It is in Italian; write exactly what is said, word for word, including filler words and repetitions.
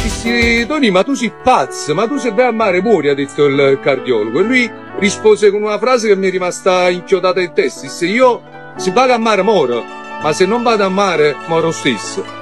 dissi, Tony, ma tu sei pazzo, ma tu se vai a mare muori, ha detto il cardiologo. E lui rispose con una frase che mi è rimasta inchiodata in testa, disse, io se vado a mare moro, ma se non vado a mare moro stesso.